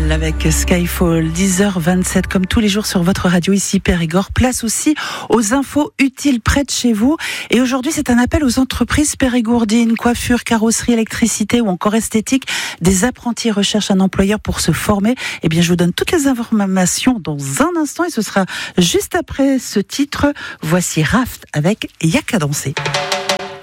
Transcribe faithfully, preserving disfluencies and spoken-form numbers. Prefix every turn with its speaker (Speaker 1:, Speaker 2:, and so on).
Speaker 1: Purple avec Skyfall, dix heures vingt-sept, comme tous les jours sur votre radio ici Périgord. Place aussi aux infos utiles près de chez vous. Et aujourd'hui, c'est un appel aux entreprises périgourdines, coiffure, carrosserie, électricité ou encore esthétique. Des apprentis recherchent un employeur pour se former. Eh bien, je vous donne toutes les informations dans un instant et ce sera juste après ce titre. Voici Raft avec Y'a qu'à danser.